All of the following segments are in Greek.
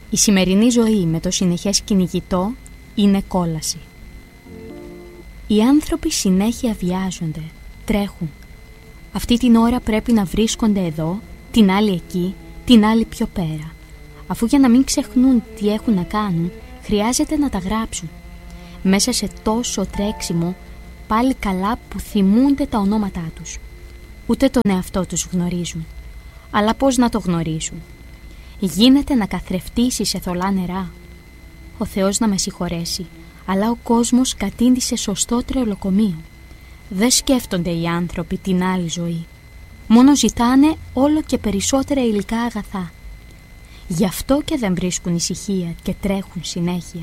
Η σημερινή ζωή με το συνεχές κυνηγητό είναι κόλαση. Οι άνθρωποι συνέχεια βιάζονται, τρέχουν. Αυτή την ώρα πρέπει να βρίσκονται εδώ, την άλλη εκεί, την άλλη πιο πέρα. Αφού για να μην ξεχνούν τι έχουν να κάνουν, χρειάζεται να τα γράψουν. Μέσα σε τόσο τρέξιμο, πάλι καλά που θυμούνται τα ονόματά τους. Ούτε τον εαυτό τους γνωρίζουν. Αλλά πώς να το γνωρίσουν? Γίνεται να καθρεφτήσει σε θολά νερά. Ο Θεός να με συγχωρέσει, αλλά ο κόσμος κατήντησε σωστό τρελοκομείο. Δεν σκέφτονται οι άνθρωποι την άλλη ζωή. Μόνο ζητάνε όλο και περισσότερα υλικά αγαθά. Γι' αυτό και δεν βρίσκουν ησυχία και τρέχουν συνέχεια.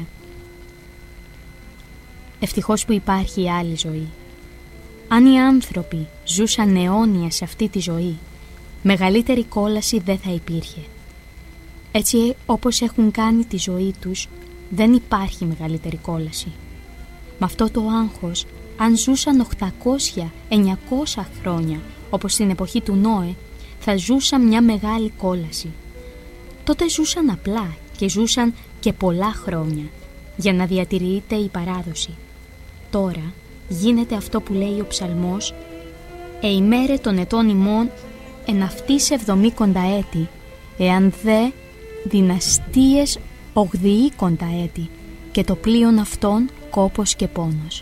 Ευτυχώς που υπάρχει η άλλη ζωή. Αν οι άνθρωποι ζούσαν αιώνια σε αυτή τη ζωή, μεγαλύτερη κόλαση δεν θα υπήρχε. Έτσι όπως έχουν κάνει τη ζωή τους, δεν υπάρχει μεγαλύτερη κόλαση. Με αυτό το άγχος, αν ζούσαν 800-900 χρόνια, όπως στην εποχή του Νόε, θα ζούσαν μια μεγάλη κόλαση. Τότε ζούσαν απλά και ζούσαν και πολλά χρόνια, για να διατηρείται η παράδοση. Τώρα γίνεται αυτό που λέει ο ψαλμός «Εημέρε των ετών ημών εν αυτής 70 έτη, εάν δε δυναστείες 80 έτη, και το πλοίον αυτών κόπος και πόνος».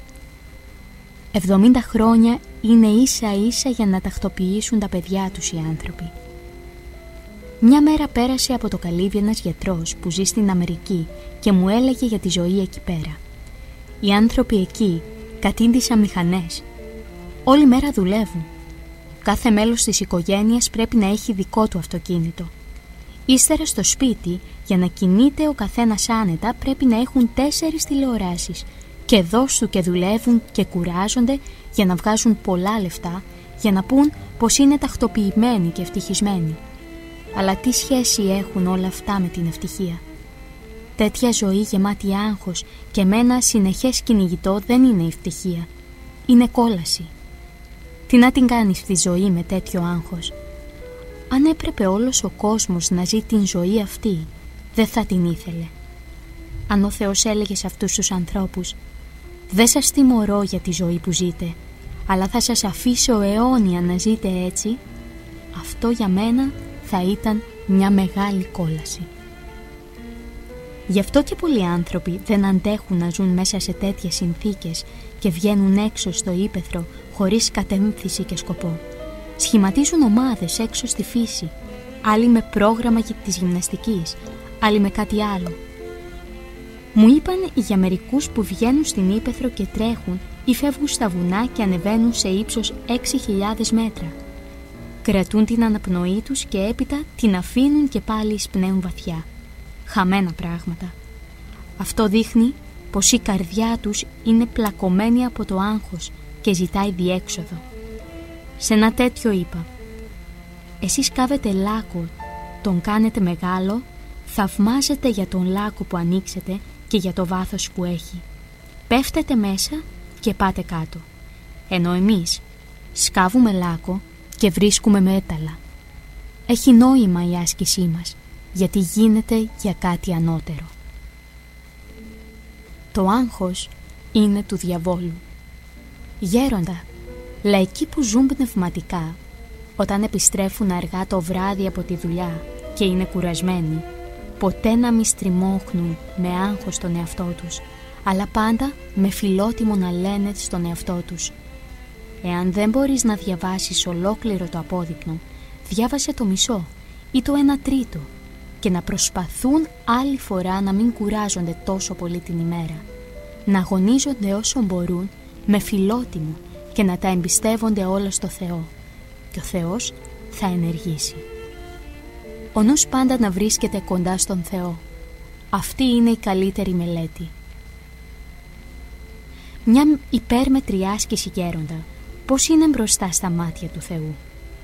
70 χρόνια είναι ίσα ίσα για να τακτοποιήσουν τα παιδιά τους οι άνθρωποι. Μια μέρα πέρασε από το καλύβι ένας γιατρός που ζει στην Αμερική και μου έλεγε για τη ζωή εκεί πέρα. Οι άνθρωποι εκεί κατήντησαν μηχανές. Όλη μέρα δουλεύουν. Κάθε μέλος της οικογένειας πρέπει να έχει δικό του αυτοκίνητο. Ύστερα στο σπίτι, για να κινείται ο καθένας άνετα, πρέπει να έχουν 4 τηλεοράσεις. Και δώσου και δουλεύουν και κουράζονται για να βγάζουν πολλά λεφτά, για να πούν πως είναι τακτοποιημένοι και ευτυχισμένοι. Αλλά τι σχέση έχουν όλα αυτά με την ευτυχία? Τέτοια ζωή γεμάτη άγχος και με ένα συνεχές κυνηγητό δεν είναι ευτυχία. Είναι κόλαση. Τι να την κάνεις στη ζωή με τέτοιο άγχος? Αν έπρεπε όλος ο κόσμος να ζει την ζωή αυτή, δεν θα την ήθελε. Αν ο Θεός έλεγε σε αυτούς τους ανθρώπους «Δεν σας τιμωρώ για τη ζωή που ζείτε, αλλά θα σας αφήσω αιώνια να ζείτε έτσι», αυτό για μένα θα ήταν μια μεγάλη κόλαση. Γι' αυτό και πολλοί άνθρωποι δεν αντέχουν να ζουν μέσα σε τέτοιες συνθήκες και βγαίνουν έξω στο ύπαιθρο χωρίς κατεύθυνση και σκοπό. Σχηματίζουν ομάδες έξω στη φύση, άλλοι με πρόγραμμα της γυμναστικής, άλλοι με κάτι άλλο. Μου είπαν για μερικούς που βγαίνουν στην ύπαιθρο και τρέχουν ή φεύγουν στα βουνά και ανεβαίνουν σε ύψος 6.000 μέτρα. Κρατούν την αναπνοή τους και έπειτα την αφήνουν και πάλι εισπνέουν βαθιά. Χαμένα πράγματα. Αυτό δείχνει πως η καρδιά τους είναι πλακωμένη από το άγχος και ζητάει διέξοδο. Σε ένα τέτοιο είπα: «Εσείς κάβετε λάκκο, τον κάνετε μεγάλο, θαυμάζετε για τον λάκκο που ανοίξετε και για το βάθος που έχει. Πέφτετε μέσα και πάτε κάτω. Ενώ εμείς σκάβουμε λάκκο και βρίσκουμε μέταλλα. Έχει νόημα η άσκησή μας, γιατί γίνεται για κάτι ανώτερο». Το άγχος είναι του διαβόλου. Γέροντα, λαϊκοί που ζουν πνευματικά, όταν επιστρέφουν αργά το βράδυ από τη δουλειά και είναι κουρασμένοι, ποτέ να μη στριμώχνουν με άγχος τον εαυτό τους, αλλά πάντα με φιλότιμο να λένε στον εαυτό τους: «Εάν δεν μπορείς να διαβάσεις ολόκληρο το απόδειπνο, διάβασε το μισό ή το 1/3» και να προσπαθούν άλλη φορά να μην κουράζονται τόσο πολύ την ημέρα, να αγωνίζονται όσο μπορούν με φιλότιμο και να τα εμπιστεύονται όλα στο Θεό, και ο Θεός θα ενεργήσει. Ο νους πάντα να βρίσκεται κοντά στον Θεό. Αυτή είναι η καλύτερη μελέτη. Μια υπέρμετρη άσκηση, γέροντα, πώς είναι μπροστά στα μάτια του Θεού?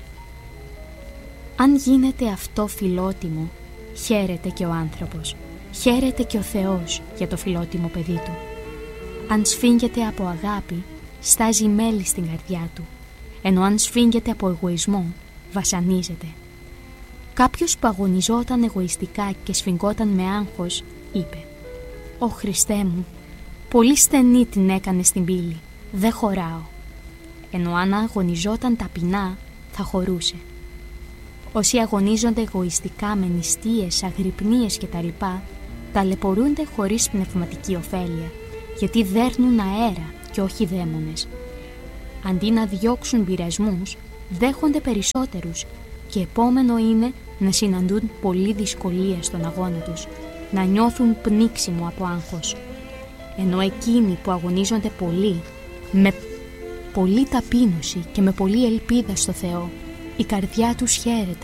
Αν γίνεται αυτό φιλότιμο, χαίρεται και ο άνθρωπος, χαίρεται και ο Θεός για το φιλότιμο παιδί του. Αν σφίγγεται από αγάπη, στάζει μέλι στην καρδιά του, ενώ αν σφίγγεται από εγωισμό, βασανίζεται. Κάποιος που αγωνιζόταν εγωιστικά και σφιγγόταν με άγχος, είπε «Ω Χριστέ μου, πολύ στενή την έκανε στην πύλη, δεν χωράω». Ενώ αν αγωνιζόταν ταπεινά, θα χωρούσε. Όσοι αγωνίζονται εγωιστικά με νηστείες, αγρυπνίες κτλ. Ταλαιπωρούνται χωρίς πνευματική ωφέλεια, γιατί δέρνουν αέρα και όχι δαίμονες. Αντί να διώξουν πειρασμούς, δέχονται περισσότερους και επόμενο είναι να συναντούν πολλή δυσκολία στον αγώνα τους, να νιώθουν πνίξιμο από άγχος. Ενώ εκείνοι που αγωνίζονται πολύ, με πολλή ταπείνωση και με πολλή ελπίδα στο Θεό, η καρδιά τους χαίρεται